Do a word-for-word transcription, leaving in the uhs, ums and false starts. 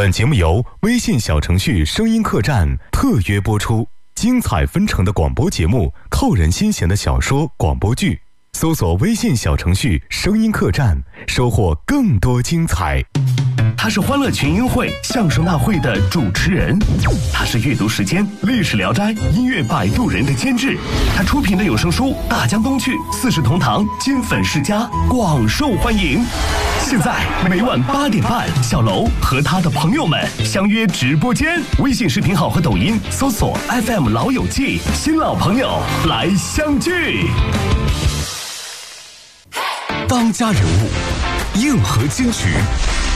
本节目由微信小程序声音客栈特约播出，精彩纷呈的广播节目，扣人心弦的小说广播剧，搜索微信小程序声音客栈，收获更多精彩。 他是欢乐群英会相声大会的主持人，他是阅读时间历史聊斋音乐摆渡人的监制，他出品的有声书《大江东去》四世同堂金粉世家广受欢迎。现在每晚八点半，小楼和他的朋友们相约直播间，微信视频号和抖音搜索 F M 老友记，新老朋友来相聚。 当家人物，硬核金曲。